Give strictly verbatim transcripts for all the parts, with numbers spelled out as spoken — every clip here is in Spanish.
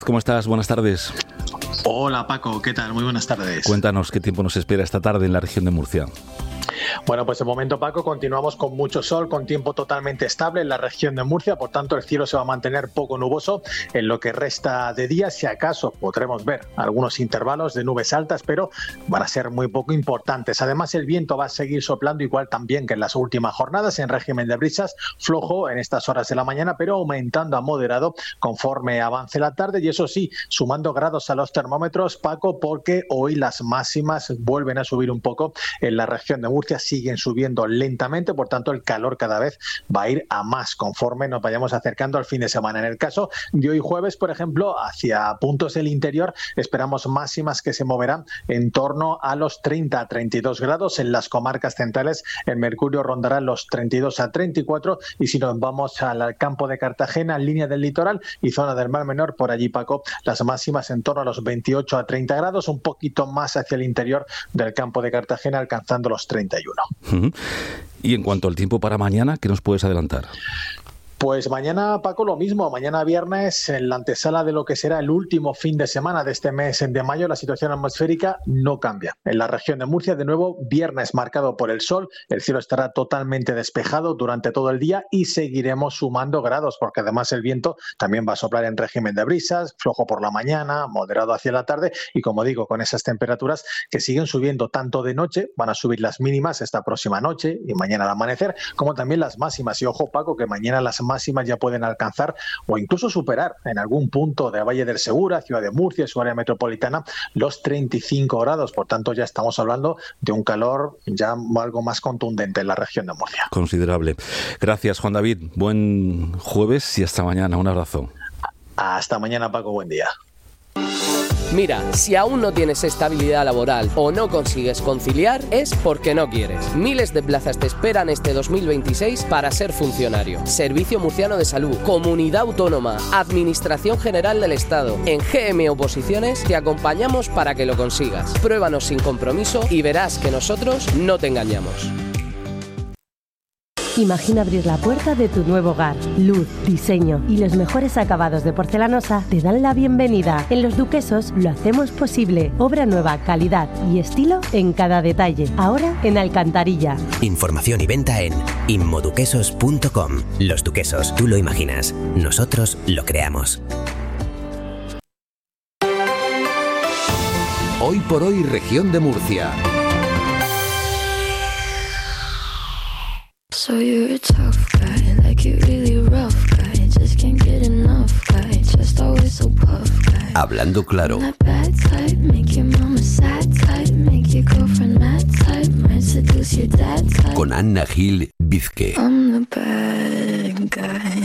¿Cómo estás? Buenas tardes. Hola Paco, ¿qué tal? Muy buenas tardes. Cuéntanos qué tiempo nos espera esta tarde en la región de Murcia. Bueno, pues de momento, Paco, continuamos con mucho sol, con tiempo totalmente estable en la región de Murcia, por tanto el cielo se va a mantener poco nuboso en lo que resta de día. Si acaso podremos ver algunos intervalos de nubes altas, pero van a ser muy poco importantes. Además, el viento va a seguir soplando igual también que en las últimas jornadas, en régimen de brisas, flojo en estas horas de la mañana, pero aumentando a moderado conforme avance la tarde. Y eso sí, sumando grados a los termómetros, Paco, porque hoy las máximas vuelven a subir un poco en la región de Murcia, siguen subiendo lentamente, por tanto el calor cada vez va a ir a más conforme nos vayamos acercando al fin de semana. En el caso de hoy jueves, por ejemplo, hacia puntos del interior esperamos máximas que se moverán en torno a los treinta a treinta y dos grados. En las comarcas centrales el mercurio rondará los treinta y dos a treinta y cuatro, y si nos vamos al campo de Cartagena, línea del litoral y zona del Mar Menor, por allí, Paco, las máximas en torno a los veintiocho a treinta grados, un poquito más hacia el interior del campo de Cartagena, alcanzando los treinta y uno. Uh-huh. Y en cuanto al tiempo para mañana, ¿qué nos puedes adelantar? Pues mañana, Paco, lo mismo. Mañana viernes, en la antesala de lo que será el último fin de semana de este mes de mayo, la situación atmosférica no cambia. En la región de Murcia, de nuevo, viernes marcado por el sol, el cielo estará totalmente despejado durante todo el día y seguiremos sumando grados, porque además el viento también va a soplar en régimen de brisas, flojo por la mañana, moderado hacia la tarde, y como digo, con esas temperaturas que siguen subiendo tanto de noche, van a subir las mínimas esta próxima noche y mañana al amanecer, como también las máximas. Y ojo, Paco, que mañana las máximas ya pueden alcanzar o incluso superar en algún punto de Valle del Segura, Ciudad de Murcia, su área metropolitana, los treinta y cinco grados. Por tanto, ya estamos hablando de un calor ya algo más contundente en la región de Murcia. Considerable. Gracias, Juan David. Buen jueves y hasta mañana. Un abrazo. Hasta mañana, Paco. Buen día. Mira, si aún no tienes estabilidad laboral o no consigues conciliar, es porque no quieres. Miles de plazas te esperan este dos mil veintiséis para ser funcionario. Servicio Murciano de Salud, Comunidad Autónoma, Administración General del Estado. En G M Oposiciones te acompañamos para que lo consigas. Pruébanos sin compromiso y verás que nosotros no te engañamos. Imagina abrir la puerta de tu nuevo hogar. Luz, diseño y los mejores acabados de porcelanosa te dan la bienvenida. En Los Duquesos lo hacemos posible. Obra nueva, calidad y estilo en cada detalle. Ahora en Alcantarilla. Información y venta en inmoduquesos punto com. Los Duquesos, tú lo imaginas. Nosotros lo creamos. Hoy por hoy, región de Murcia. So you're a tough guy, like you really rough guy, just can't get enough guy, just always so puff guy. Hablando claro. That bad type, make your mama sad type, make your girlfriend mad type, might seduce your dad type. Con Anna Gil Vizque. I'm the bad guy.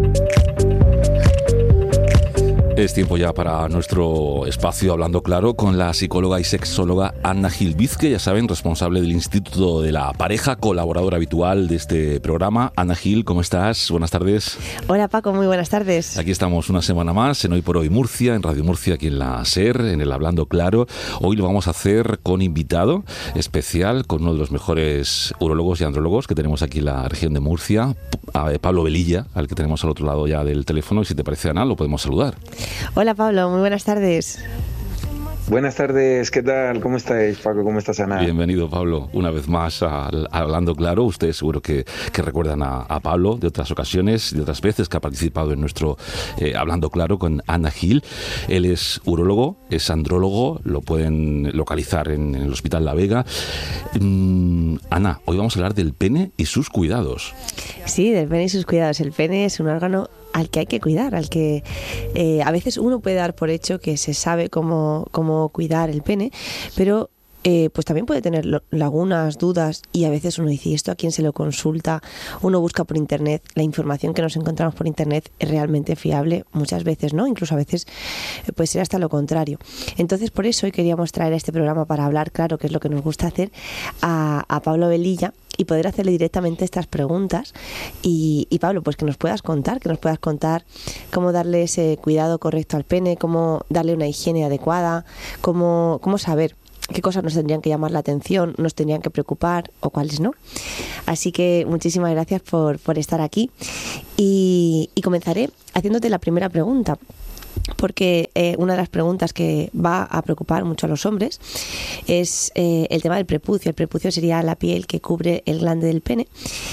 Es tiempo ya para nuestro espacio Hablando Claro con la psicóloga y sexóloga Anna Gil Vizque, ya saben, responsable del Instituto de la Pareja, colaboradora habitual de este programa. Anna Gil, ¿cómo estás? Buenas tardes. Hola Paco, muy buenas tardes. Aquí estamos una semana más en Hoy por Hoy Murcia, en Radio Murcia, aquí en la SER, en el Hablando Claro. Hoy lo vamos a hacer con invitado especial, con uno de los mejores urólogos y andrólogos que tenemos aquí en la región de Murcia, a Pablo Velilla, al que tenemos al otro lado ya del teléfono, y si te parece, Ana, lo podemos saludar. Hola Pablo, muy buenas tardes. Buenas tardes, ¿qué tal? ¿Cómo estáis, Paco? ¿Cómo estás, Ana? Bienvenido, Pablo, una vez más a, a Hablando Claro. Ustedes seguro que, que recuerdan a, a Pablo de otras ocasiones, de otras veces que ha participado en nuestro eh, Hablando Claro con Anna Gil. Él es urólogo, es andrólogo, lo pueden localizar en, en el Hospital La Vega. Mm, Ana, hoy vamos a hablar del pene y sus cuidados. Sí, del pene y sus cuidados. El pene es un órgano al que hay que cuidar, al que eh, a veces uno puede dar por hecho que se sabe cómo, cómo cuidar el pene, pero eh, pues también puede tener lo, lagunas, dudas, y a veces uno dice, ¿y esto a quién se lo consulta? Uno busca por internet, la información que nos encontramos por internet es realmente fiable, muchas veces no, incluso a veces eh, puede ser hasta lo contrario. Entonces por eso hoy queríamos traer a este programa para hablar, claro, que es lo que nos gusta hacer, a, a Pablo Velilla, y poder hacerle directamente estas preguntas. Y, y Pablo, pues que nos puedas contar, que nos puedas contar cómo darle ese cuidado correcto al pene, cómo darle una higiene adecuada, cómo, cómo saber qué cosas nos tendrían que llamar la atención, nos tendrían que preocupar o cuáles no. Así que muchísimas gracias por, por estar aquí. Y, y comenzaré haciéndote la primera pregunta. porque eh, una de las preguntas que va a preocupar mucho a los hombres es eh, el tema del prepucio. El prepucio sería la piel que cubre el glande del pene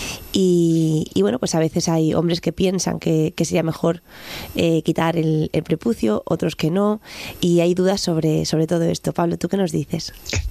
y, y bueno, pues a veces hay hombres que piensan que, que sería mejor eh, quitar el, el prepucio, otros que no, y hay dudas sobre, sobre todo esto. Pablo, ¿tú qué nos dices?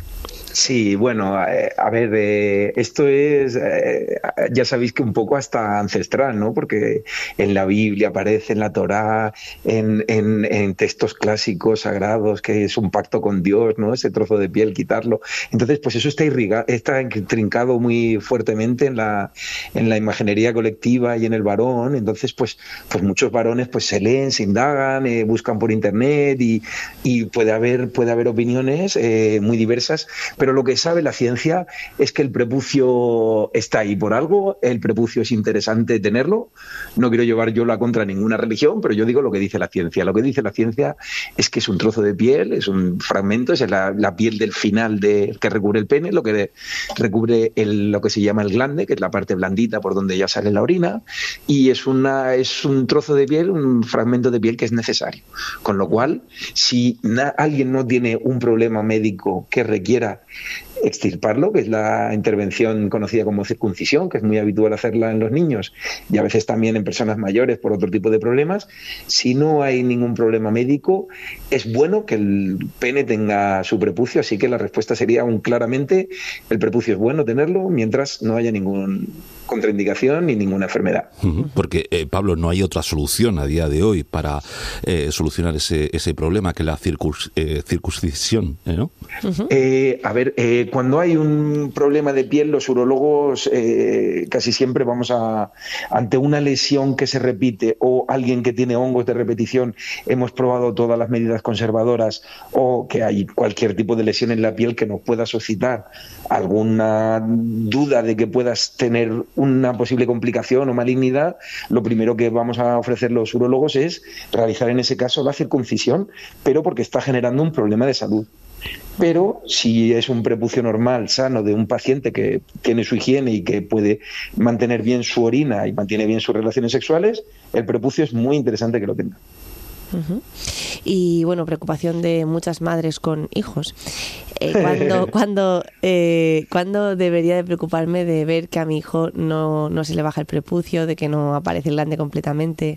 Sí, bueno, eh, a ver, eh, esto es, eh, ya sabéis que un poco hasta ancestral, ¿no? Porque en la Biblia aparece, en la Torá, en, en, en textos clásicos sagrados, que es un pacto con Dios, ¿no? Ese trozo de piel, quitarlo. Entonces, pues eso está, irriga, está intrincado muy fuertemente en la, en la imaginería colectiva y en el varón. Entonces, pues, pues muchos varones pues se leen, se indagan, eh, buscan por internet y, y puede haber, puede haber opiniones eh, muy diversas. Pero lo que sabe la ciencia es que el prepucio está ahí por algo, el prepucio es interesante tenerlo. No quiero llevar yo la contra ninguna religión, pero yo digo lo que dice la ciencia. Lo que dice la ciencia es que es un trozo de piel, es un fragmento, es la, la piel del final de, que recubre el pene, lo que de, recubre el, lo que se llama el glande, que es la parte blandita por donde ya sale la orina, y es, una, es un trozo de piel, un fragmento de piel que es necesario. Con lo cual, si na, alguien no tiene un problema médico que requiera extirparlo, que es la intervención conocida como circuncisión, que es muy habitual hacerla en los niños y a veces también en personas mayores por otro tipo de problemas. Si no hay ningún problema médico, es bueno que el pene tenga su prepucio, así que la respuesta sería aún claramente el prepucio es bueno tenerlo mientras no haya ninguna contraindicación ni ninguna enfermedad. Uh-huh. Porque, eh, Pablo, no hay otra solución a día de hoy para eh, solucionar ese, ese problema que la circus, eh, circuncisión, ¿eh, ¿no? Uh-huh. Eh, a ver, eh, cuando hay un problema de piel, los urólogos eh, casi siempre vamos a, ante una lesión que se repite o alguien que tiene hongos de repetición, hemos probado todas las medidas conservadoras o que hay cualquier tipo de lesión en la piel que nos pueda suscitar alguna duda de que puedas tener una posible complicación o malignidad, lo primero que vamos a ofrecer los urólogos es realizar en ese caso la circuncisión, pero porque está generando un problema de salud. Pero si es un prepucio normal, sano, de un paciente que tiene su higiene y que puede mantener bien su orina y mantiene bien sus relaciones sexuales, el prepucio es muy interesante que lo tenga. Uh-huh. Y bueno, preocupación de muchas madres con hijos. Eh, ¿Cuándo, cuando, eh, ¿Cuándo debería de preocuparme de ver que a mi hijo no, no se le baja el prepucio, de que no aparece el glande completamente?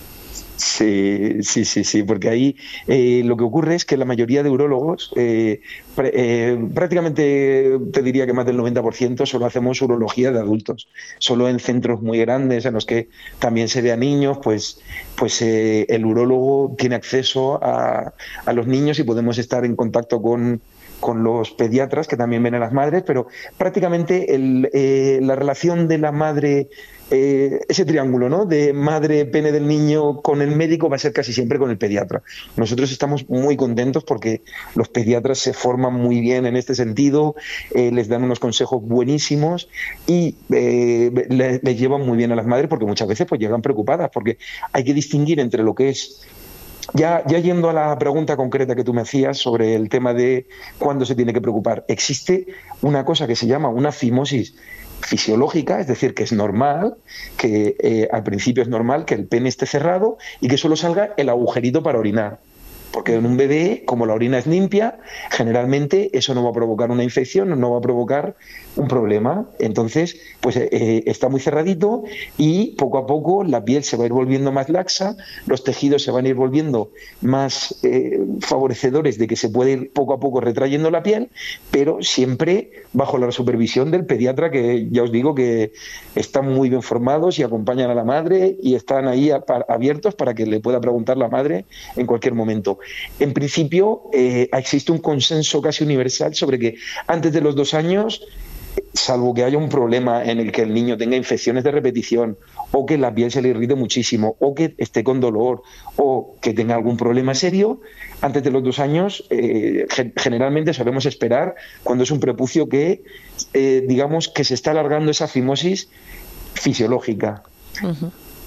Sí, sí, sí, sí, porque ahí eh, lo que ocurre es que la mayoría de urólogos, eh, pr- eh, prácticamente te diría que más del noventa por ciento solo hacemos urología de adultos, solo en centros muy grandes en los que también se ve a niños, pues, pues eh, el urólogo tiene acceso a, a los niños y podemos estar en contacto con con los pediatras que también ven a las madres, pero prácticamente el, eh, la relación de la madre, eh, ese triángulo, ¿no?, de madre, pene del niño con el médico va a ser casi siempre con el pediatra. Nosotros estamos muy contentos porque los pediatras se forman muy bien en este sentido, eh, les dan unos consejos buenísimos y eh, les, les llevan muy bien a las madres porque muchas veces pues llegan preocupadas porque hay que distinguir entre lo que es. Ya, ya yendo a la pregunta concreta que tú me hacías sobre el tema de cuándo se tiene que preocupar, existe una cosa que se llama una fimosis fisiológica, es decir, que es normal, que eh, al principio es normal que el pene esté cerrado y que solo salga el agujerito para orinar. Porque en un bebé, como la orina es limpia, generalmente eso no va a provocar una infección, no va a provocar un problema. Entonces, pues eh, está muy cerradito y poco a poco la piel se va a ir volviendo más laxa, los tejidos se van a ir volviendo más eh, favorecedores de que se puede ir poco a poco retrayendo la piel, pero siempre bajo la supervisión del pediatra, que ya os digo que están muy bien formados y acompañan a la madre y están ahí a, a, abiertos para que le pueda preguntar la madre en cualquier momento. En principio, eh, existe un consenso casi universal sobre que antes de los dos años, salvo que haya un problema en el que el niño tenga infecciones de repetición o que la piel se le irrite muchísimo o que esté con dolor o que tenga algún problema serio, antes de los dos años eh, generalmente solemos esperar cuando es un prepucio que, eh, digamos, que se está alargando esa fimosis fisiológica. Uh-huh.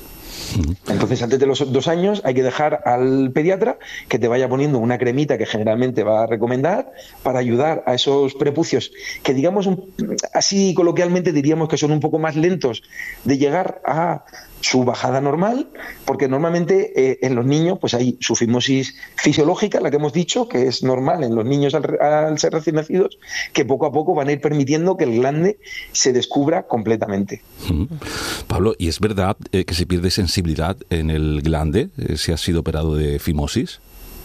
Entonces, antes de los dos años hay que dejar al pediatra que te vaya poniendo una cremita que generalmente va a recomendar para ayudar a esos prepucios que, digamos, un, así coloquialmente diríamos que son un poco más lentos de llegar a su bajada normal, porque normalmente eh, en los niños pues hay su fimosis fisiológica, la que hemos dicho, que es normal en los niños al, al ser recién nacidos, que poco a poco van a ir permitiendo que el glande se descubra completamente. Mm. Pablo, ¿y es verdad eh, que se pierde sensibilidad en el glande eh, si ha sido operado de fimosis?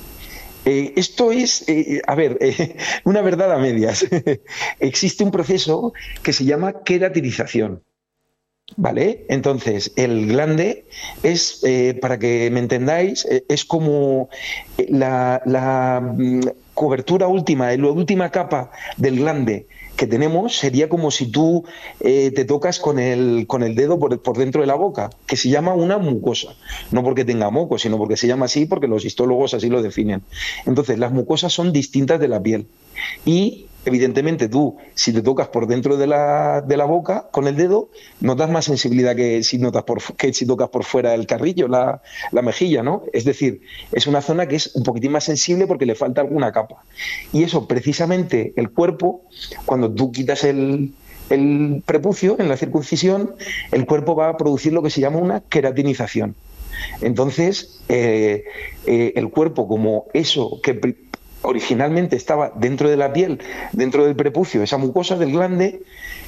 Eh, esto es, eh, a ver, eh, una verdad a medias. Existe un proceso que se llama queratinización. ¿Vale? Entonces, el glande es, eh, para que me entendáis, eh, es como la, la mm, cobertura última, la última capa del glande que tenemos sería como si tú eh, te tocas con el, con el dedo por, por dentro de la boca, que se llama una mucosa. No porque tenga moco, sino porque se llama así, porque los histólogos así lo definen. Entonces, las mucosas son distintas de la piel. Y evidentemente tú, si te tocas por dentro de la, de la boca con el dedo, notas más sensibilidad que si, notas por, que si tocas por fuera el carrillo, la, la mejilla, ¿no? Es decir, es una zona que es un poquitín más sensible porque le falta alguna capa. Y eso, precisamente, el cuerpo, cuando tú quitas el, el prepucio en la circuncisión, el cuerpo va a producir lo que se llama una queratinización. Entonces, eh, eh, el cuerpo, como eso que originalmente estaba dentro de la piel, dentro del prepucio, esa mucosa del glande,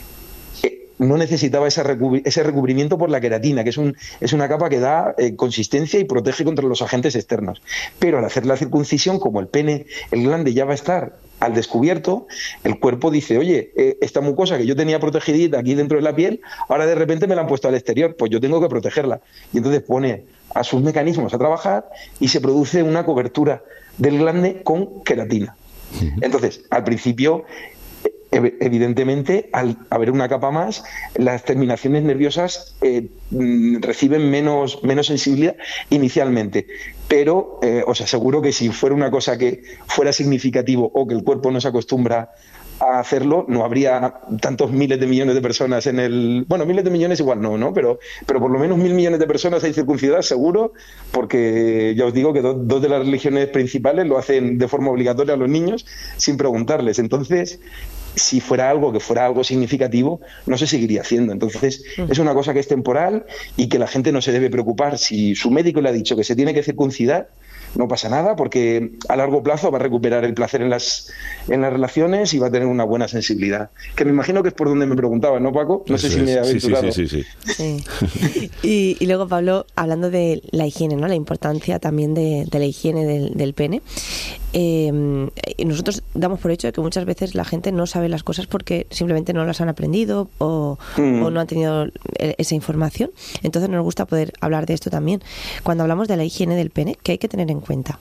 eh, no necesitaba ese, recubri- ese recubrimiento por la queratina, que es, un, es una capa que da eh, consistencia y protege contra los agentes externos. Pero al hacer la circuncisión, como el pene, el glande ya va a estar al descubierto, el cuerpo dice, oye, eh, esta mucosa que yo tenía protegidita aquí dentro de la piel, ahora de repente me la han puesto al exterior, pues yo tengo que protegerla. Y entonces pone a sus mecanismos a trabajar y se produce una cobertura del glande con queratina. Entonces, al principio, evidentemente, al haber una capa más, las terminaciones nerviosas eh, reciben menos, menos sensibilidad inicialmente. Pero eh, os aseguro que si fuera una cosa que fuera significativo o que el cuerpo no se acostumbra a hacerlo, no habría tantos miles de millones de personas en el... Bueno, miles de millones igual no, ¿no? Pero, pero por lo menos mil millones de personas hay circuncidadas, seguro, porque ya os digo que do, dos de las religiones principales lo hacen de forma obligatoria a los niños sin preguntarles. Entonces, si fuera algo que fuera algo significativo, no se seguiría haciendo. Entonces, es una cosa que es temporal y que la gente no se debe preocupar. Si su médico le ha dicho que se tiene que circuncidar, no pasa nada, porque a largo plazo va a recuperar el placer en las, en las relaciones y va a tener una buena sensibilidad. Que me imagino que es por donde me preguntabas, ¿no, Paco? No Eso sé si es. me he aventurado. Sí, sí, sí. sí, sí. y, y luego, Pablo, hablando de la higiene, ¿no? La importancia también de, de la higiene del, del pene. Eh, nosotros damos por hecho de que muchas veces la gente no sabe las cosas porque simplemente no las han aprendido o, mm. o no han tenido esa información. Entonces nos gusta poder hablar de esto también. Cuando hablamos de la higiene del pene, ¿qué hay que tener en cuenta?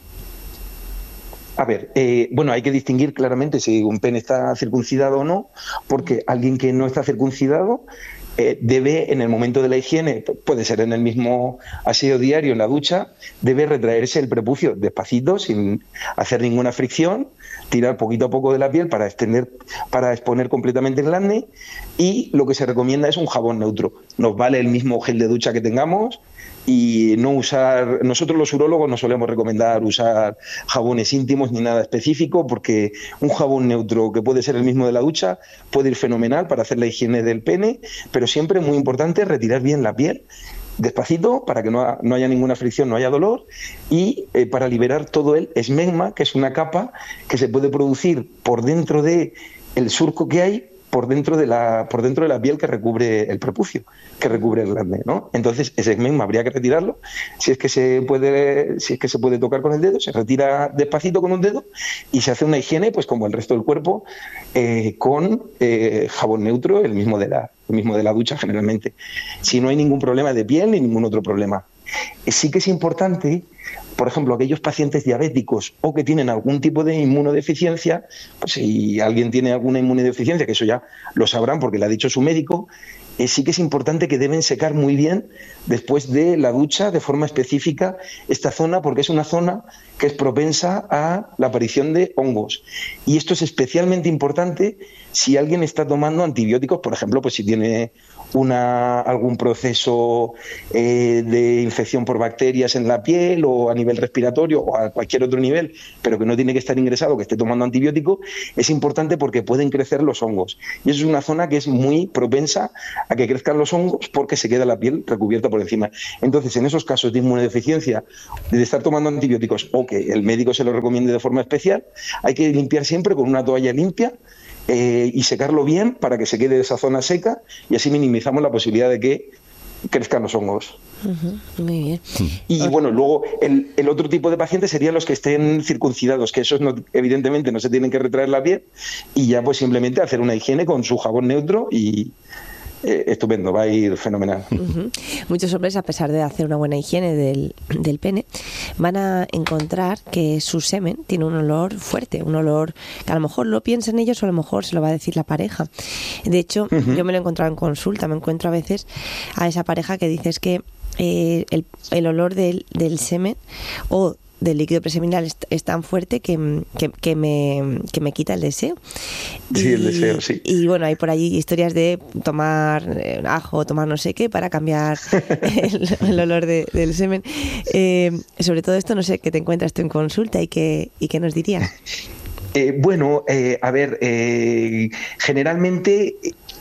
A ver, eh, bueno, hay que distinguir claramente si un pene está circuncidado o no, porque alguien que no está circuncidado eh, debe, en el momento de la higiene, puede ser en el mismo aseo diario, en la ducha, debe retraerse el prepucio despacito, sin hacer ninguna fricción, tirar poquito a poco de la piel para extender, para exponer completamente el glande, y lo que se recomienda es un jabón neutro. Nos vale el mismo gel de ducha que tengamos, y no usar, nosotros los urólogos no solemos recomendar usar jabones íntimos ni nada específico, porque un jabón neutro que puede ser el mismo de la ducha puede ir fenomenal para hacer la higiene del pene, pero siempre muy importante retirar bien la piel despacito para que no, ha, no haya ninguna fricción, no haya dolor, y eh, para liberar todo el esmegma, que es una capa que se puede producir por dentro de el surco que hay por dentro de la por dentro de la piel que recubre el prepucio, que recubre el glande, ¿no? Entonces ese esmegma habría que retirarlo. Si es que se puede si es que se puede tocar con el dedo, se retira despacito con un dedo y se hace una higiene, pues como el resto del cuerpo, eh, con eh, jabón neutro, el mismo de la el mismo de la ducha generalmente. Si no hay ningún problema de piel ni ningún otro problema. Sí que es importante, por ejemplo, aquellos pacientes diabéticos o que tienen algún tipo de inmunodeficiencia, pues si alguien tiene alguna inmunodeficiencia, que eso ya lo sabrán porque le ha dicho su médico, eh, sí que es importante que deben secar muy bien después de la ducha de forma específica esta zona, porque es una zona que es propensa a la aparición de hongos. Y esto es especialmente importante si alguien está tomando antibióticos, por ejemplo, pues si tiene una, algún proceso eh, de infección por bacterias en la piel o a nivel respiratorio o a cualquier otro nivel, pero que no tiene que estar ingresado, que esté tomando antibiótico, es importante porque pueden crecer los hongos. Y eso es una zona que es muy propensa a que crezcan los hongos porque se queda la piel recubierta por encima. Entonces, en esos casos de inmunodeficiencia, de estar tomando antibióticos o que el médico se lo recomiende de forma especial, hay que limpiar siempre con una toalla limpia eh, y secarlo bien para que se quede esa zona seca y así minimizamos la posibilidad de que crezcan los hongos. Uh-huh, muy bien. Y bueno, luego el, el otro tipo de pacientes serían los que estén circuncidados, que esos no, evidentemente no se tienen que retraer la piel y ya pues simplemente hacer una higiene con su jabón neutro y eh, estupendo, va a ir fenomenal. Uh-huh. Muchos hombres, a pesar de hacer una buena higiene del, del pene, van a encontrar que su semen tiene un olor fuerte, un olor que a lo mejor lo piensan ellos o a lo mejor se lo va a decir la pareja. De hecho, uh-huh. yo me lo he encontrado en consulta, me encuentro a veces a esa pareja que dices que eh, el, el olor del, del semen o del líquido preseminal es, es tan fuerte que, que, que, me, que me quita el deseo. Sí, y, el deseo, sí. Y bueno, hay por allí historias de tomar eh, ajo, tomar no sé qué para cambiar el, el olor de, del semen. Eh, sobre todo esto, no sé, ¿qué te encuentras tú en consulta y qué, y qué nos dirías? Eh, bueno, eh, a ver, eh, generalmente...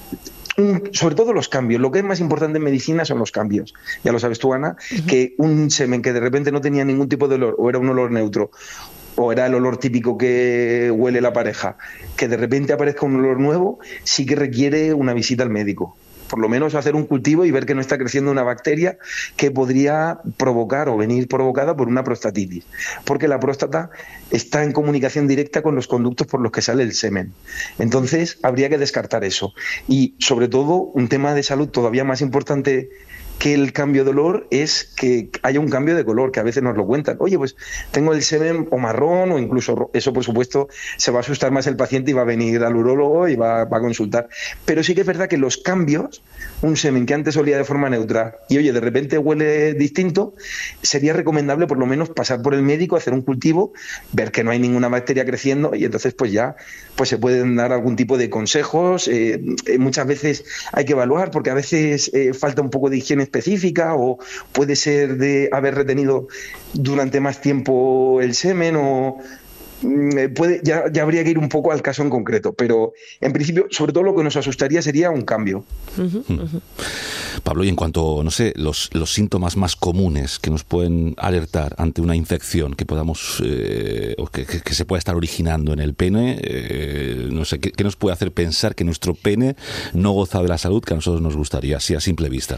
sobre todo los cambios. Lo que es más importante en medicina son los cambios. Ya lo sabes tú, Ana, uh-huh. que un semen que de repente no tenía ningún tipo de olor o era un olor neutro o era el olor típico que huele la pareja, que de repente aparezca un olor nuevo, sí que requiere una visita al médico. Por lo menos hacer un cultivo y ver que no está creciendo una bacteria que podría provocar o venir provocada por una prostatitis. Porque la próstata está en comunicación directa con los conductos por los que sale el semen. Entonces, habría que descartar eso. Y, sobre todo, un tema de salud todavía más importante que el cambio de olor es que haya un cambio de color, que a veces nos lo cuentan. Oye, pues tengo el semen o marrón o incluso eso, por supuesto, se va a asustar más el paciente y va a venir al urólogo y va, va a consultar. Pero sí que es verdad que los cambios, un semen que antes olía de forma neutra y oye, de repente huele distinto, sería recomendable por lo menos pasar por el médico, hacer un cultivo, ver que no hay ninguna bacteria creciendo y entonces pues ya pues se pueden dar algún tipo de consejos. Eh, eh, muchas veces hay que evaluar porque a veces eh, falta un poco de higiene específica o puede ser de haber retenido durante más tiempo el semen o puede, ya, ya habría que ir un poco al caso en concreto, pero en principio sobre todo lo que nos asustaría sería un cambio. Uh-huh, uh-huh. Pablo, y en cuanto, no sé, los, los síntomas más comunes que nos pueden alertar ante una infección que podamos eh, o que, que, que se pueda estar originando en el pene, eh, no sé, ¿qué, qué nos puede hacer pensar que nuestro pene no goza de la salud que a nosotros nos gustaría, así a simple vista?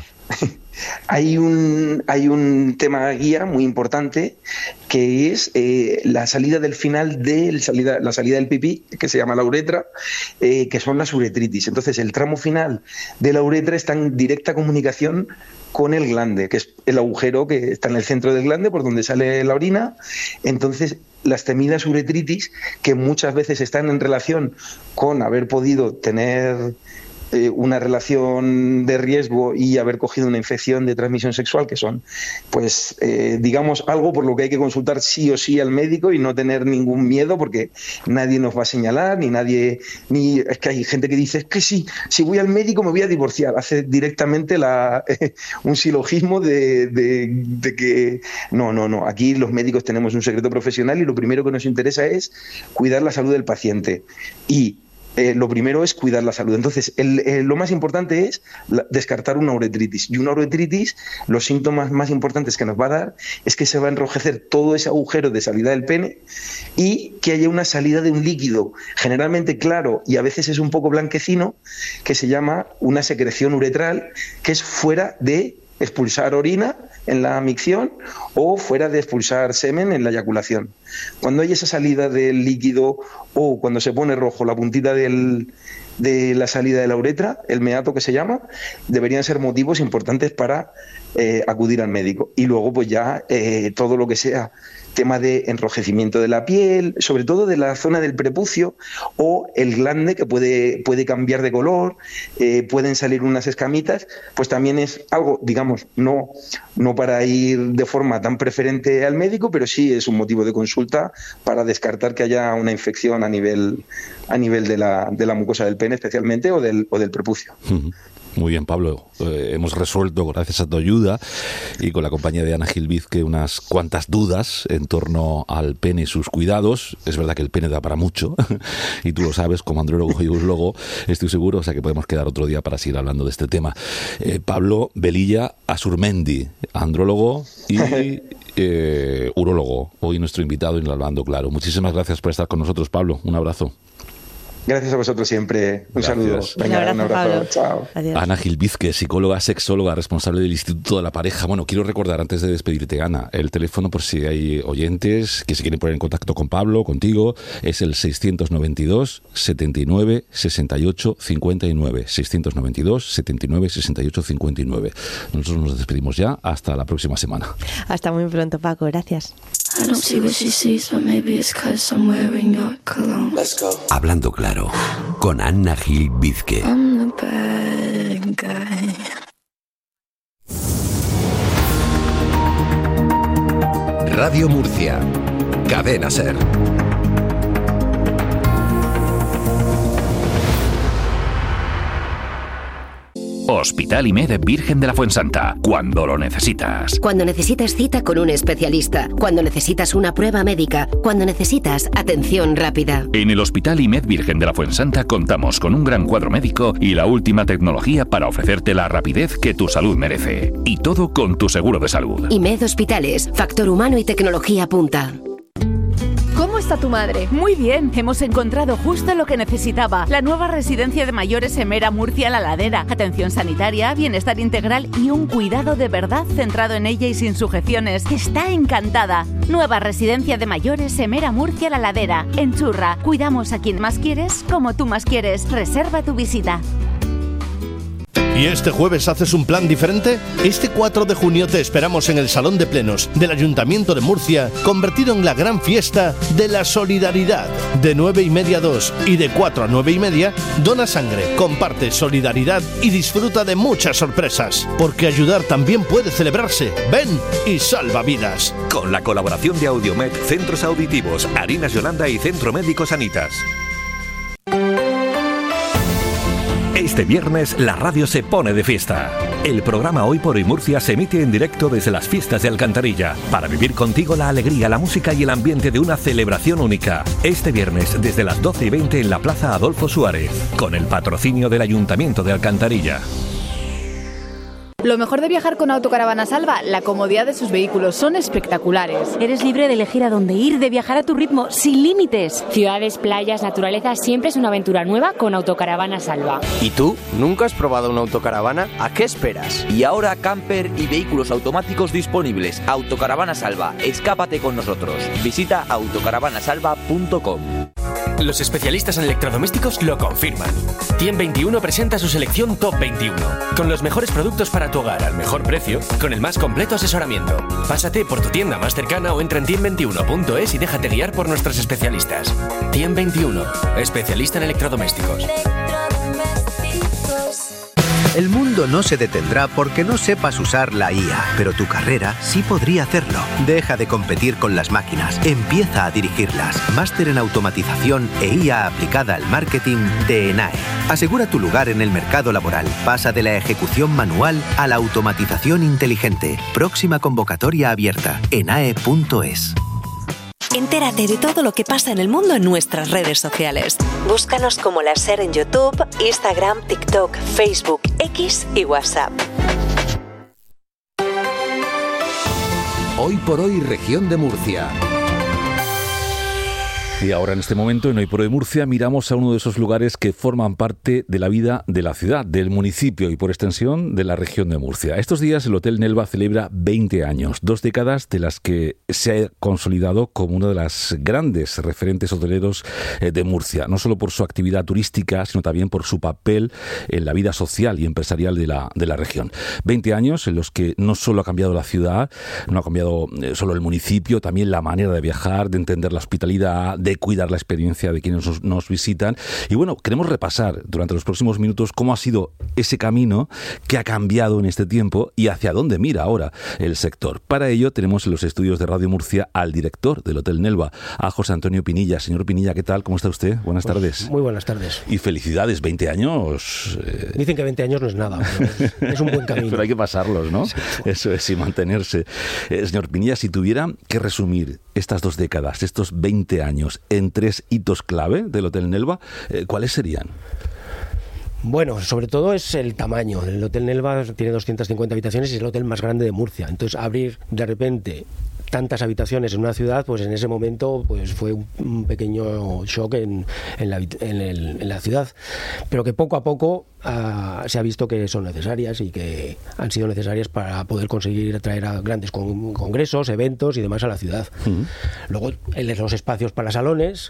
Hay un, hay un tema guía muy importante que es eh, la salida del final de salida, la salida del pipí, que se llama la uretra, eh, que son las uretritis. Entonces el tramo final de la uretra está en directa comunicación con el glande, que es el agujero que está en el centro del glande por donde sale la orina. Entonces las temidas uretritis, que muchas veces están en relación con haber podido tener una relación de riesgo y haber cogido una infección de transmisión sexual, que son, pues, eh, digamos, algo por lo que hay que consultar sí o sí al médico y no tener ningún miedo, porque nadie nos va a señalar, ni nadie, ni es que hay gente que dice, es que sí, si voy al médico me voy a divorciar, hace directamente la, eh, un silogismo de, de, de que no, no, no, aquí los médicos tenemos un secreto profesional y lo primero que nos interesa es cuidar la salud del paciente y Eh, lo primero es cuidar la salud. Entonces, el, eh, lo más importante es la, descartar una uretritis. Y una uretritis, los síntomas más importantes que nos va a dar es que se va a enrojecer todo ese agujero de salida del pene y que haya una salida de un líquido generalmente claro y a veces es un poco blanquecino, que se llama una secreción uretral, que es fuera de expulsar orina en la micción o fuera de expulsar semen en la eyaculación. Cuando hay esa salida del líquido o cuando se pone rojo la puntita del, de la salida de la uretra, el meato que se llama, deberían ser motivos importantes para eh, acudir al médico. Y luego pues ya eh, todo lo que sea tema de enrojecimiento de la piel, sobre todo de la zona del prepucio o el glande que puede, puede cambiar de color, eh, pueden salir unas escamitas, pues también es algo, digamos, no, no para ir de forma tan preferente al médico, pero sí es un motivo de consulta para descartar que haya una infección a nivel, a nivel de, la, de la mucosa del pene especialmente o del, o del prepucio. Uh-huh. Muy bien, Pablo. Eh, hemos resuelto, gracias a tu ayuda y con la compañía de Anahil Vizque, unas cuantas dudas en torno al pene y sus cuidados. Es verdad que el pene da para mucho y tú lo sabes, como andrólogo y urólogo, estoy seguro, o sea que podemos quedar otro día para seguir hablando de este tema. Eh, Pablo Velilla Asurmendi, andrólogo y eh, urólogo, hoy nuestro invitado en Hablando Claro. Muchísimas gracias por estar con nosotros, Pablo. Un abrazo. Gracias a vosotros siempre. Un Gracias. saludo. Venga, un abrazo, un abrazo. Pablo. Chao. Adiós. Anahil Vizque, psicóloga, sexóloga, responsable del Instituto de la Pareja. Bueno, quiero recordar antes de despedirte, Ana, el teléfono por si hay oyentes que se quieren poner en contacto con Pablo, contigo, es el seiscientos noventa y dos, setenta y nueve, sesenta y ocho, cincuenta y nueve. seiscientos noventa y dos, setenta y nueve, sesenta y ocho, cincuenta y nueve. Nosotros nos despedimos ya. Hasta la próxima semana. Hasta muy pronto, Paco. Gracias. I don't see what she sees, but maybe it's 'cause I'm wearing your cologne. Let's go. Hablando Claro, con Anahil Vizque. I'm the bad guy. Radio Murcia, Cadena Ser. Hospital IMED Virgen de la Fuensanta, cuando lo necesitas. Cuando necesitas cita con un especialista, cuando necesitas una prueba médica, cuando necesitas atención rápida. En el Hospital IMED Virgen de la Fuensanta contamos con un gran cuadro médico y la última tecnología para ofrecerte la rapidez que tu salud merece. Y todo con tu seguro de salud. IMED Hospitales, factor humano y tecnología punta. ¿Cómo está tu madre? Muy bien, hemos encontrado justo lo que necesitaba. La nueva residencia de mayores Emera Murcia La Ladera. Atención sanitaria, bienestar integral y un cuidado de verdad centrado en ella y sin sujeciones. Está encantada. Nueva residencia de mayores Emera Murcia La Ladera. En Churra, cuidamos a quien más quieres, como tú más quieres. Reserva tu visita. ¿Y este jueves haces un plan diferente? Este cuatro de junio te esperamos en el Salón de Plenos del Ayuntamiento de Murcia, convertido en la gran fiesta de la solidaridad. De nueve y media a dos y de cuatro a nueve y media, dona sangre, comparte solidaridad y disfruta de muchas sorpresas. Porque ayudar también puede celebrarse. Ven y salva vidas. Con la colaboración de Audiomed, Centros Auditivos, Harinas Yolanda y Centro Médico Sanitas. Este viernes la radio se pone de fiesta. El programa Hoy por Hoy Murcia se emite en directo desde las fiestas de Alcantarilla para vivir contigo la alegría, la música y el ambiente de una celebración única. Este viernes desde las doce y veinte en la Plaza Adolfo Suárez, con el patrocinio del Ayuntamiento de Alcantarilla. Lo mejor de viajar con Autocaravana Salva, la comodidad de sus vehículos, son espectaculares. Eres libre de elegir a dónde ir, de viajar a tu ritmo, sin límites. Ciudades, playas, naturaleza, siempre es una aventura nueva con Autocaravana Salva. ¿Y tú? ¿Nunca has probado una autocaravana? ¿A qué esperas? Y ahora camper y vehículos automáticos disponibles. Autocaravana Salva, escápate con nosotros. Visita autocaravana salva punto com. Los especialistas en electrodomésticos lo confirman. Tiem veintiuno presenta su selección Top veintiuno, con los mejores productos para tu hogar al mejor precio, con el más completo asesoramiento. Pásate por tu tienda más cercana o entra en tiem veintiuno punto es y déjate guiar por nuestros especialistas. Tiem veintiuno, especialista en electrodomésticos. El mundo no se detendrá porque no sepas usar la I A, pero tu carrera sí podría hacerlo. Deja de competir con las máquinas, empieza a dirigirlas. Máster en automatización e I A aplicada al marketing de ENAE. Asegura tu lugar en el mercado laboral. Pasa de la ejecución manual a la automatización inteligente. Próxima convocatoria abierta. enae punto es. Entérate de todo lo que pasa en el mundo en nuestras redes sociales. Búscanos como La Ser en YouTube, Instagram, TikTok, Facebook, X y WhatsApp. Hoy por Hoy Región de Murcia. Y ahora en este momento en Hoy por Hoy Murcia miramos a uno de esos lugares que forman parte de la vida de la ciudad, del municipio y por extensión de la región de Murcia. Estos días el Hotel Nelva celebra veinte años, dos décadas de las que se ha consolidado como uno de los grandes referentes hoteleros de Murcia, no solo por su actividad turística, sino también por su papel en la vida social y empresarial de la, de la región. veinte años en los que no solo ha cambiado la ciudad, no ha cambiado solo el municipio, también la manera de viajar, de entender la hospitalidad, de cuidar la experiencia de quienes nos, nos visitan. Y bueno, queremos repasar durante los próximos minutos cómo ha sido ese camino que ha cambiado en este tiempo y hacia dónde mira ahora el sector. Para ello tenemos en los estudios de Radio Murcia al director del Hotel Nelva, a José Antonio Pinilla. Señor Pinilla, ¿qué tal? ¿Cómo está usted? Buenas pues tardes. Muy buenas tardes. Y felicidades, veinte años. Eh... Dicen que veinte años no es nada, pero es, es un buen camino. Pero hay que pasarlos, ¿no? Sí. Eso es, y mantenerse. Eh, señor Pinilla, si tuviera que resumir estas dos décadas, estos veinte años, en tres hitos clave del Hotel Nelva, eh, ¿cuáles serían? Bueno, sobre todo es el tamaño. El Hotel Nelva tiene doscientas cincuenta habitaciones y es el hotel más grande de Murcia. Entonces, abrir de repente tantas habitaciones en una ciudad, pues en ese momento pues fue un, un pequeño shock en, en, la, en, el, en la ciudad, pero que poco a poco uh, se ha visto que son necesarias y que han sido necesarias para poder conseguir atraer a grandes con, congresos, eventos y demás a la ciudad. Uh-huh. Luego, los espacios para salones.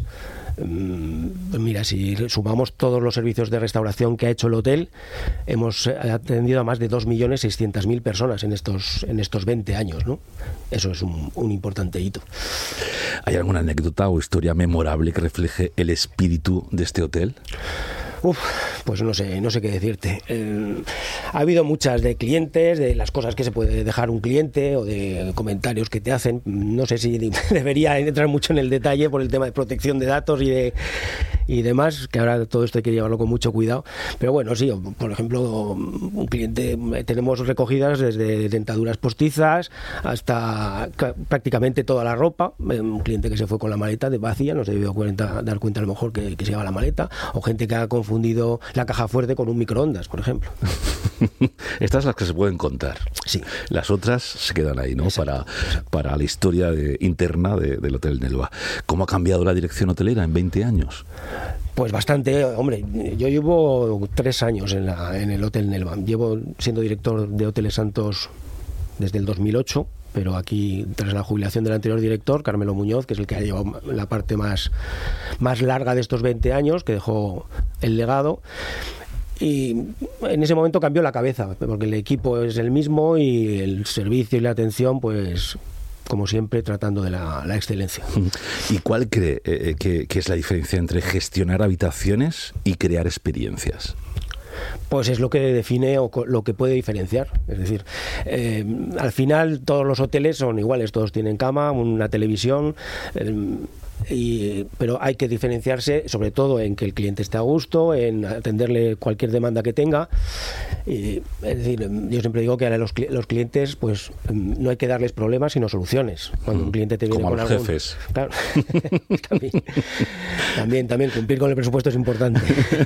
Mira, si sumamos todos los servicios de restauración que ha hecho el hotel, hemos atendido a más de dos millones seiscientas mil personas en estos, en estos veinte años, ¿no? Eso es un, un importante hito. ¿Hay alguna anécdota o historia memorable que refleje el espíritu de este hotel? Uf, pues no sé, no sé qué decirte. Eh, ha habido muchas de clientes, de las cosas que se puede dejar un cliente o de comentarios que te hacen. No sé si debería entrar mucho en el detalle por el tema de protección de datos y de y demás, que ahora todo esto hay que llevarlo con mucho cuidado. Pero bueno, sí, por ejemplo, un cliente, tenemos recogidas desde dentaduras postizas hasta prácticamente toda la ropa. Un cliente que se fue con la maleta de vacía, no se dio cuenta, dar cuenta a lo mejor que, que se lleva la maleta, o gente que ha confundido la caja fuerte con un microondas, por ejemplo. Estas son las que se pueden contar. Sí. Las otras se quedan ahí, ¿no? Exacto, para, exacto. para la historia de, interna de, del Hotel Nelva. ¿Cómo ha cambiado la dirección hotelera en veinte años? Pues bastante, hombre. Yo llevo tres años en, la, en el Hotel Nelva. Llevo siendo director de Hoteles Santos desde el dos mil ocho. Pero aquí, tras la jubilación del anterior director, Carmelo Muñoz, que es el que ha llevado la parte más, más larga de estos veinte años, que dejó el legado, y en ese momento cambió la cabeza, porque el equipo es el mismo y el servicio y la atención, pues, como siempre, tratando de la, la excelencia. ¿Y cuál cree eh, que, que es la diferencia entre gestionar habitaciones y crear experiencias? Pues es lo que define o lo que puede diferenciar. Es decir, eh, al final todos los hoteles son iguales, todos tienen cama, una televisión, eh, y, pero hay que diferenciarse sobre todo en que el cliente esté a gusto, en atenderle cualquier demanda que tenga. Y, es decir, yo siempre digo que a los, los clientes pues no hay que darles problemas sino soluciones. Cuando un cliente te viene como con a los algún... jefes. Claro. también, también, también cumplir con el presupuesto es importante.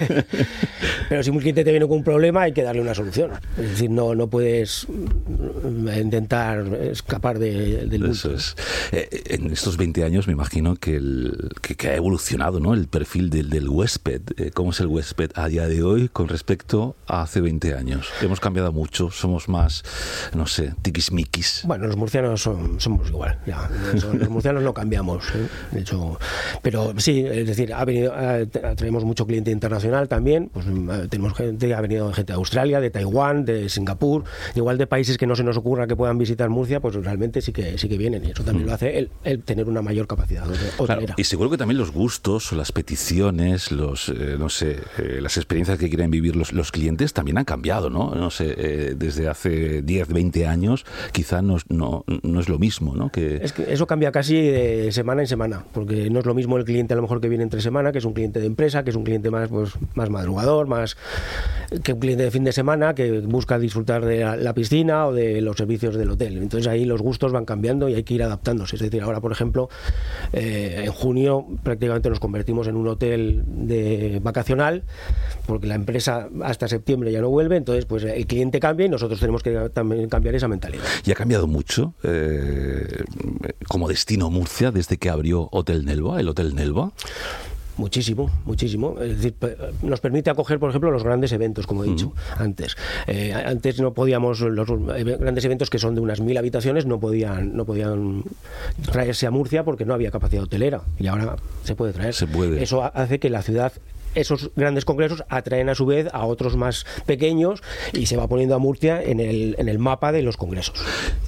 Pero si un cliente te viene con un problema hay que darle una solución. Es decir, no, no puedes intentar escapar de, del bulto. Eso es. Eh, en estos veinte años me imagino que, el, que, que ha evolucionado, ¿no?, el perfil del, del huésped. Eh, ¿Cómo es el huésped a día de hoy con respecto a hace veinte años? Hemos cambiado mucho, somos más, no sé, tiquismiquis. Bueno, los murcianos son, somos igual. Ya. Los murcianos no cambiamos, ¿eh? De hecho, pero sí, es decir, ha venido, traemos mucho cliente internacional también. Pues tenemos gente, ha venido gente de Australia, de Taiwán, de Singapur, igual de países que no se nos ocurra que puedan visitar Murcia, pues realmente sí que sí que vienen, y eso también mm. lo hace el, el tener una mayor capacidad hotelera. Claro, y seguro que también los gustos, las peticiones, los eh, no sé, eh, las experiencias que quieren vivir los, los clientes también han cambiado, ¿no? No sé, eh, desde hace diez, veinte años quizá no, no, no es lo mismo, ¿no? Que... Es que eso cambia casi de semana en semana, porque no es lo mismo el cliente a lo mejor que viene entre semana, que es un cliente de empresa, que es un cliente más, pues, más madrugador, más que un cliente de fin de semana que busca disfrutar de la, la piscina o de los servicios del hotel. Entonces ahí los gustos van cambiando y hay que ir adaptándose. Es decir, ahora por ejemplo, eh, en junio prácticamente nos convertimos en un hotel de vacacional, porque la empresa hasta septiembre ya no vuelve, entonces pues el cliente cambia y nosotros tenemos que también cambiar esa mentalidad. ¿Y ha cambiado mucho eh, como destino Murcia desde que abrió Hotel Nelva, el Hotel Nelva? Muchísimo, muchísimo. Es decir, nos permite acoger, por ejemplo, los grandes eventos, como he dicho uh-huh. antes. Eh, antes no podíamos, los grandes eventos que son de unas mil habitaciones no podían, no podían traerse a Murcia porque no había capacidad hotelera, y ahora se puede traer. Se puede. Eso hace que la ciudad, esos grandes congresos atraen a su vez a otros más pequeños y se va poniendo a Murcia en el, en el mapa de los congresos.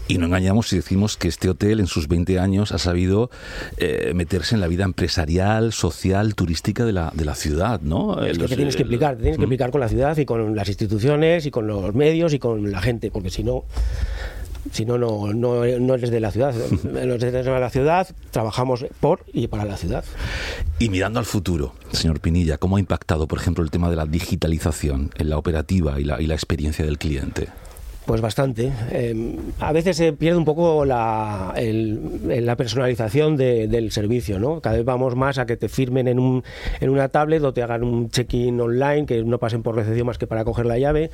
Y no engañamos si decimos que este hotel en sus veinte años ha sabido eh, meterse en la vida empresarial, social, turística de la, de la ciudad, ¿no? Es que Los, te tienes que implicar, te tienes que implicar con la ciudad y con las instituciones y con los medios y con la gente, porque si no... Si no, no, no, no eres de la ciudad. Los de la ciudad trabajamos por y para la ciudad. Y mirando al futuro, señor Pinilla, ¿cómo ha impactado, por ejemplo, el tema de la digitalización en la operativa y la, y la experiencia del cliente? Pues bastante. Eh, a veces se pierde un poco la, el, la personalización de, del servicio, ¿no? Cada vez vamos más a que te firmen en, un, en una tablet o te hagan un check-in online, que no pasen por recepción más que para coger la llave.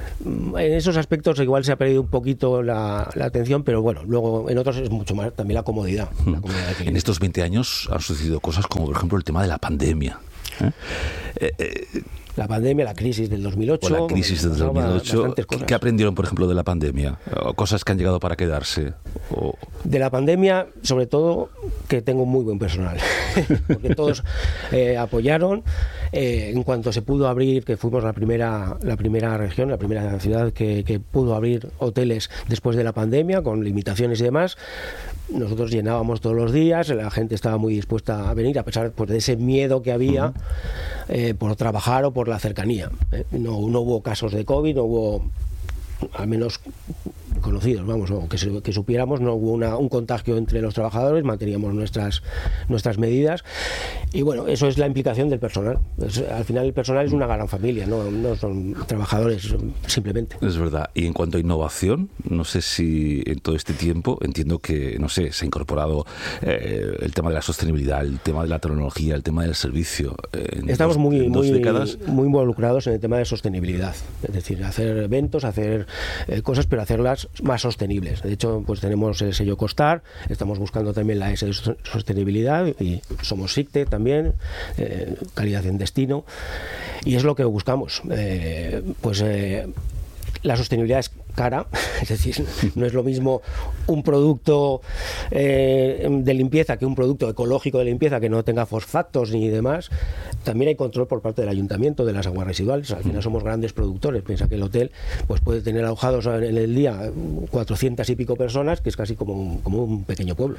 En esos aspectos igual se ha perdido un poquito la, la atención, pero bueno, luego en otros es mucho más también la comodidad. Hmm. La comodidad en estos veinte años han sucedido cosas como, por ejemplo, el tema de la pandemia. ¿Eh? Eh, eh, La pandemia, la crisis del dos mil ocho. O la crisis del dos mil ocho. ¿Qué aprendieron, por ejemplo, de la pandemia? ¿O cosas que han llegado para quedarse? ¿O... De la pandemia, sobre todo, que tengo muy buen personal. Porque todos eh, apoyaron. Eh, en cuanto se pudo abrir, que fuimos la primera, la primera región, la primera ciudad que, que pudo abrir hoteles después de la pandemia, con limitaciones y demás, nosotros llenábamos todos los días, la gente estaba muy dispuesta a venir, a pesar pues, de ese miedo que había uh-huh. eh, por trabajar o por la cercanía. ¿eh? No, no hubo casos de COVID, no hubo, al menos conocidos, vamos, o que, se, que supiéramos, no hubo una, un contagio entre los trabajadores, manteníamos nuestras, nuestras medidas y bueno, eso es la implicación del personal. Es, al final el personal es una gran familia, no, no son trabajadores simplemente. Es verdad. Y en cuanto a innovación, no sé si en todo este tiempo, entiendo que, no sé, se ha incorporado eh, el tema de la sostenibilidad, el tema de la tecnología, el tema del servicio. Eh, Estamos dos, muy, en dos muy, décadas. muy involucrados en el tema de sostenibilidad, es decir, hacer eventos, hacer eh, cosas, pero hacerlas más sostenibles. De hecho, pues tenemos el sello Costar, estamos buscando también la S de sostenibilidad y somos SICTE también, eh, calidad en destino, y es lo que buscamos. Eh, pues eh, la sostenibilidad es cara, es decir, no es lo mismo un producto eh, de limpieza que un producto ecológico de limpieza que no tenga fosfatos ni demás. También hay control por parte del ayuntamiento de las aguas residuales. Al final somos grandes productores. Piensa que el hotel pues puede tener alojados en el día cuatrocientas y pico personas, que es casi como un, como un pequeño pueblo.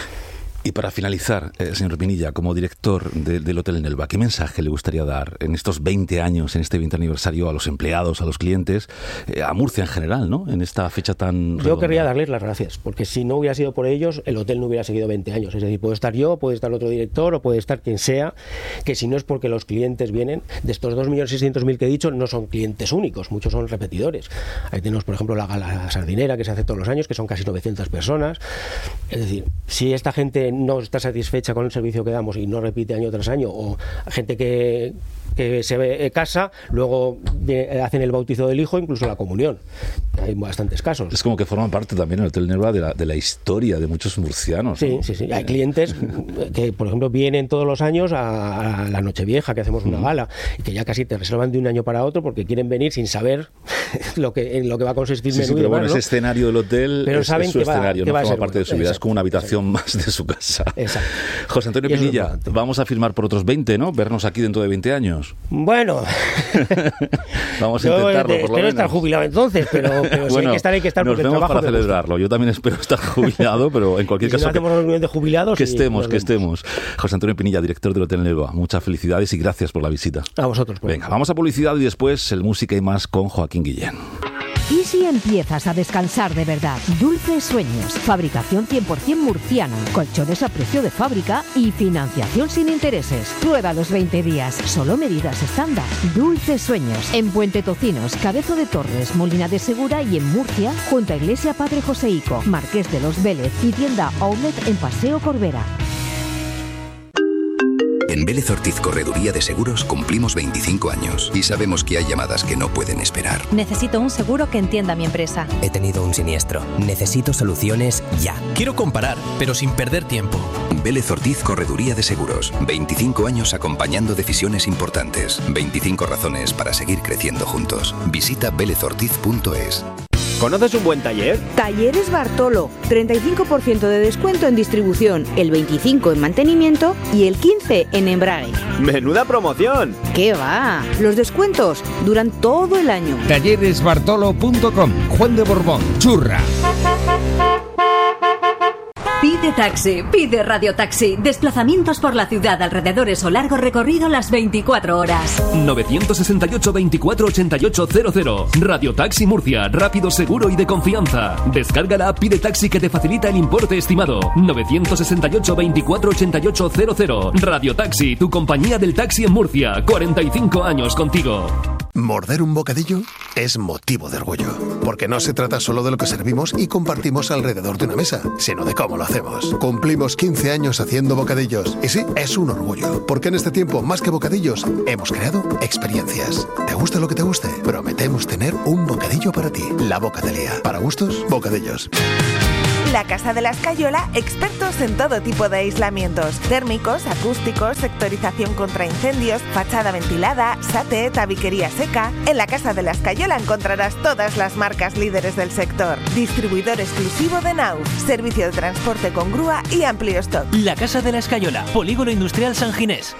Y para finalizar, eh, señor Pinilla, como director de, del Hotel Enelva, ¿qué mensaje le gustaría dar en estos veinte años, en este veinte aniversario, a los empleados, a los clientes, eh, a Murcia en general, ¿no? En esta fecha tan redonda. Yo querría darles las gracias, porque si no hubiera sido por ellos, el hotel no hubiera seguido veinte años. Es decir, puede estar yo, puede estar otro director, o puede estar quien sea, que si no es porque los clientes vienen, de estos dos millones seiscientos mil que he dicho, no son clientes únicos, muchos son repetidores. Ahí tenemos, por ejemplo, la gala sardinera, que se hace todos los años, que son casi novecientas personas. Es decir, si esta gente no está satisfecha con el servicio que damos y no repite año tras año, o gente que, que se casa, luego hacen el bautizo del hijo, incluso la comunión. Hay bastantes casos. Es como que forman parte también el Hotel Enelva de la, de la historia de muchos murcianos, ¿no? Sí, sí, sí. Hay clientes que, por ejemplo, vienen todos los años a, a la Nochevieja, que hacemos una gala, y que ya casi te reservan de un año para otro porque quieren venir sin saber lo que, en lo que va a consistir sí, menú sí, pero y demás, bueno, ¿no? ese escenario del hotel pero es, saben es su que va, escenario, que no va forma a ser parte de su vida, exacto, es como una habitación exacto. más de su casa. Exacto. José Antonio Pinilla, vamos a firmar por otros veinte, ¿no? Vernos aquí dentro de veinte años. Bueno, vamos a yo intentarlo, de, por lo espero menos. estar jubilado entonces, pero, pero bueno, si hay que estar, hay que estar nos porque vemos el trabajo para celebrarlo. Yo también espero estar jubilado, pero en cualquier y si caso no hacemos una reunión de jubilados que y estemos, que estemos. José Antonio Pinilla, director del Hotel Enelva, muchas felicidades y gracias por la visita. A vosotros. Por Venga, favor. Vamos a publicidad y después el Música y Más con Joaquín Guillén. ¿Y si empiezas a descansar de verdad? Dulces Sueños, fabricación cien por ciento murciana, colchones a precio de fábrica y financiación sin intereses. Prueba los veinte días, solo medidas estándar. Dulces Sueños, en Puente Tocinos, Cabezo de Torres, Molina de Segura y en Murcia, junto a Iglesia Padre Joseico, Marqués de los Vélez y tienda Outlet en Paseo Corbera. En Vélez Ortiz Correduría de Seguros cumplimos veinticinco años y sabemos que hay llamadas que no pueden esperar. Necesito un seguro que entienda mi empresa. He tenido un siniestro. Necesito soluciones ya. Quiero comparar, pero sin perder tiempo. Vélez Ortiz Correduría de Seguros. veinticinco años acompañando decisiones importantes. veinticinco razones para seguir creciendo juntos. Visita vélez ortiz punto es. ¿Conoces un buen taller? Talleres Bartolo, treinta y cinco por ciento de descuento en distribución, el veinticinco por ciento en mantenimiento y el quince por ciento en embrague. ¡Menuda promoción! ¿Qué va? Los descuentos duran todo el año. talleres bartolo punto com, Juan de Borbón, Churra. Pide taxi, pide Radio Taxi. Desplazamientos por la ciudad, alrededores o largo recorrido las veinticuatro horas. nueve seis ocho, veinticuatro ochenta y ocho cero cero. Radio Taxi Murcia, rápido, seguro y de confianza. Descarga la app Pide Taxi que te facilita el importe estimado. nueve seis ocho, veinticuatro ochenta y ocho cero cero. Radio Taxi, tu compañía del taxi en Murcia. cuarenta y cinco años contigo. Morder un bocadillo es motivo de orgullo, porque no se trata solo de lo que servimos y compartimos alrededor de una mesa, sino de cómo lo hacemos. Cumplimos quince años haciendo bocadillos, y sí, es un orgullo, porque en este tiempo, más que bocadillos, hemos creado experiencias. ¿Te gusta lo que te guste? Prometemos tener un bocadillo para ti. La Bocatelía. Para gustos, bocadillos. La Casa de la Escayola, expertos en todo tipo de aislamientos, térmicos, acústicos, sectorización contra incendios, fachada ventilada, sate, tabiquería seca. En la Casa de la Escayola encontrarás todas las marcas líderes del sector. Distribuidor exclusivo de Naus, servicio de transporte con grúa y amplio stock. La Casa de la Escayola, Polígono Industrial San Ginés.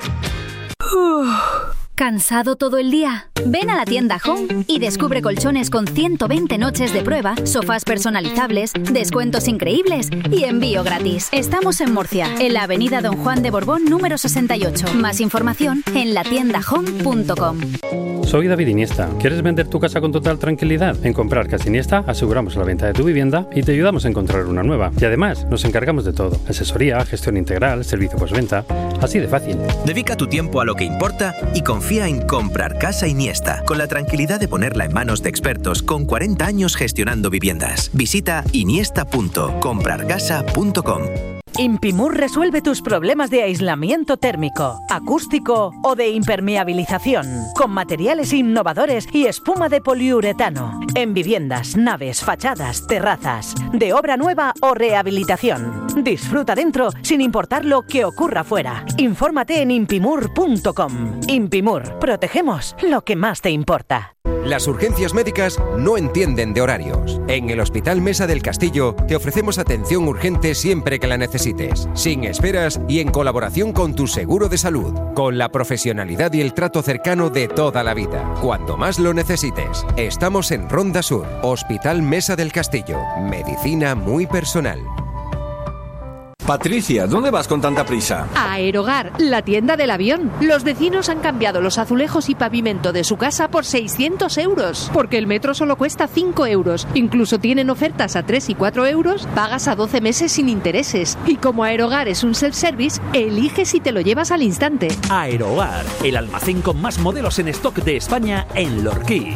¿Cansado todo el día? Ven a la tienda Home y descubre colchones con ciento veinte noches de prueba, sofás personalizables, descuentos increíbles y envío gratis. Estamos en Murcia, en la avenida Don Juan de Borbón número sesenta y ocho. Más información en la tienda home punto com. Soy David Iniesta. ¿Quieres vender tu casa con total tranquilidad? En Comprar Casa Iniesta aseguramos la venta de tu vivienda y te ayudamos a encontrar una nueva. Y además nos encargamos de todo: asesoría, gestión integral, servicio postventa. Así de fácil. Dedica tu tiempo a lo que importa y confía en Comprar Casa Iniesta, con la tranquilidad de ponerla en manos de expertos con cuarenta años gestionando viviendas. Visita iniesta punto comprar casa punto com. Impimur resuelve tus problemas de aislamiento térmico, acústico o de impermeabilización, con materiales innovadores y espuma de poliuretano, en viviendas, naves, fachadas, terrazas, de obra nueva o rehabilitación. Disfruta dentro sin importar lo que ocurra fuera. Infórmate en impimur punto com. Impimur, protegemos lo que más te importa. Las urgencias médicas no entienden de horarios. En el Hospital Mesa del Castillo te ofrecemos atención urgente siempre que la necesites, sin esperas y en colaboración con tu seguro de salud, con la profesionalidad y el trato cercano de toda la vida, cuando más lo necesites. Estamos en Ronda Sur, Hospital Mesa del Castillo, medicina muy personal. Patricia, ¿dónde vas con tanta prisa? A Aerogar, la tienda del avión. Los vecinos han cambiado los azulejos y pavimento de su casa por seiscientos euros, porque el metro solo cuesta cinco euros. Incluso tienen ofertas a tres y cuatro euros, pagas a doce meses sin intereses. Y como Aerogar es un self-service, elige si te lo llevas al instante. Aerogar, el almacén con más modelos en stock de España en Lorquí.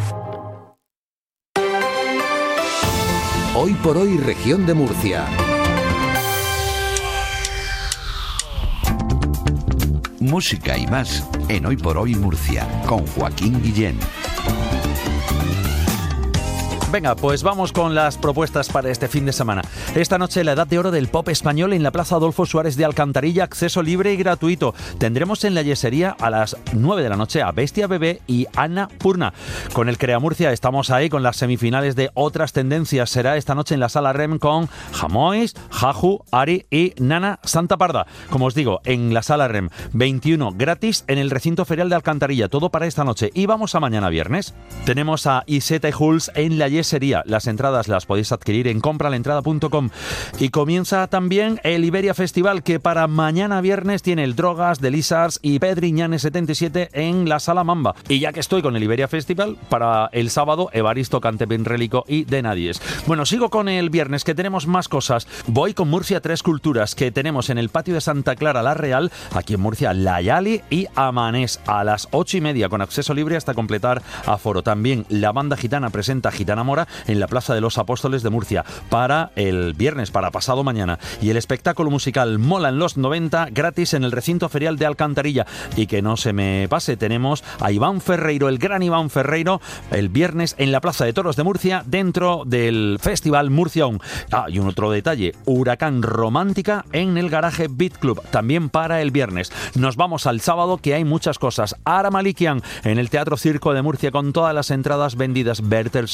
Hoy por hoy, región de Murcia. Música y más en Hoy por Hoy Murcia, con Joaquín Guillén. Venga, pues vamos con las propuestas para este fin de semana. Esta noche la edad de oro del pop español en la Plaza Adolfo Suárez de Alcantarilla, acceso libre y gratuito. Tendremos en la yesería a las nueve de la noche a Bestia Bebé y Ana Purna. Con el Crea Murcia estamos ahí con las semifinales de Otras Tendencias. Será esta noche en la Sala Rem con Jamois, Jaju, Ari y Nana Santa Parda. Como os digo, en la Sala Rem, veintiuno gratis en el recinto ferial de Alcantarilla. Todo para esta noche. Y vamos a mañana viernes. Tenemos a Iseta y Jules en la yesería. Las entradas las podéis adquirir en compralaentrada punto com. Y comienza también el Iberia Festival, que para mañana viernes tiene el Drogas, The Lizards y Pedriñanes setenta y siete en la Sala Mamba. Y ya que estoy con el Iberia Festival, para el sábado Evaristo, Cante Benrélico y De Nadies. Bueno, sigo con el viernes, que tenemos más cosas. Voy con Murcia Tres Culturas, que tenemos en el patio de Santa Clara La Real, aquí en Murcia, La Yali y Amanés, a las ocho y media, con acceso libre hasta completar aforo. También la banda gitana presenta Gitana Mora en la Plaza de los Apóstoles de Murcia para el viernes, para pasado mañana. Y el espectáculo musical Mola en los noventa, gratis en el recinto ferial de Alcantarilla. Y que no se me pase, tenemos a Iván Ferreiro, el gran Iván Ferreiro, el viernes en la Plaza de Toros de Murcia, dentro del Festival Murcia On. Ah, y un otro detalle, Huracán Romántica en el Garaje Beat Club, también para el viernes. Nos vamos al sábado, que hay muchas cosas. Ara Malikian en el Teatro Circo de Murcia, con todas las entradas vendidas. Bertel Souls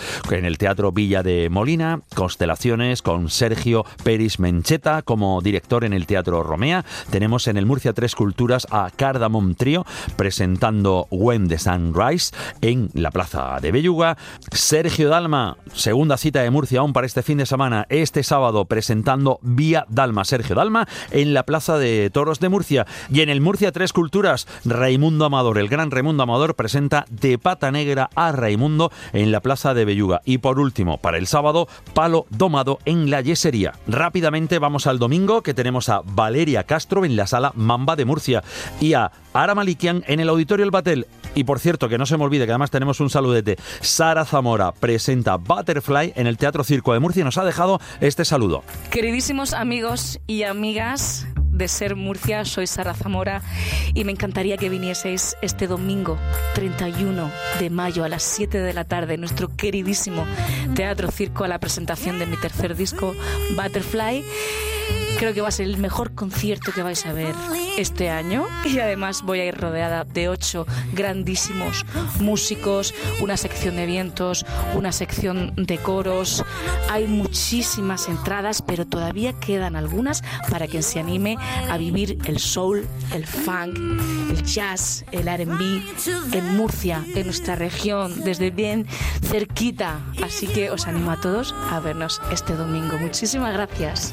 en el Teatro Villa de Molina, Constelaciones con Sergio Peris Mencheta como director en el Teatro Romea. Tenemos en el Murcia Tres Culturas a Cardamom Trio presentando When the Sunrise en la Plaza de Belluga. Sergio Dalma, segunda cita de Murcia aún para este fin de semana, este sábado presentando Vía Dalma, Sergio Dalma, en la Plaza de Toros de Murcia. Y en el Murcia Tres Culturas, Raimundo Amador, el gran Raimundo Amador, presenta De Pata Negra a Raimundo en la Plaza de Belluga. Y por último, para el sábado, Palo Domado en la Yesería. Rápidamente vamos al domingo, que tenemos a Valeria Castro en la Sala Mamba de Murcia y a Ara Malikian en el Auditorio El Batel. Y por cierto, que no se me olvide que además tenemos un saludete. Sara Zamora presenta Butterfly en el Teatro Circo de Murcia y nos ha dejado este saludo. Queridísimos amigos y amigas de Ser Murcia, soy Sara Zamora y me encantaría que vinieseis este domingo treinta y uno de mayo a las siete de la tarde en nuestro queridísimo Teatro Circo a la presentación de mi tercer disco Butterfly. Creo que va a ser el mejor concierto que vais a ver este año y además voy a ir rodeada de ocho grandísimos músicos, una sección de vientos, una sección de coros. Hay muchísimas entradas, pero todavía quedan algunas para quien se anime a vivir el soul, el funk, el jazz, el R and B en Murcia, en nuestra región, desde bien cerquita. Así que os animo a todos a vernos este domingo. Muchísimas gracias.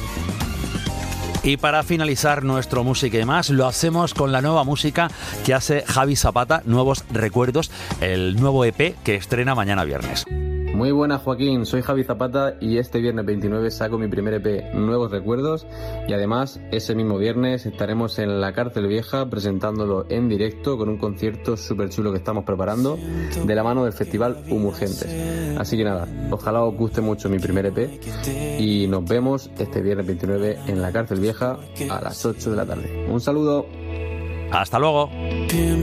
Y para finalizar nuestro Música y Más, lo hacemos con la nueva música que hace Javi Zapata, Nuevos Recuerdos, el nuevo E P que estrena mañana viernes. Muy buenas, Joaquín, soy Javi Zapata y este viernes veintinueve saco mi primer E P Nuevos Recuerdos y además ese mismo viernes estaremos en la Cárcel Vieja presentándolo en directo con un concierto súper chulo que estamos preparando de la mano del Festival Humurgentes. Así que nada, ojalá os guste mucho mi primer E P y nos vemos este viernes veintinueve en la Cárcel Vieja a las ocho de la tarde. Un saludo. Hasta luego.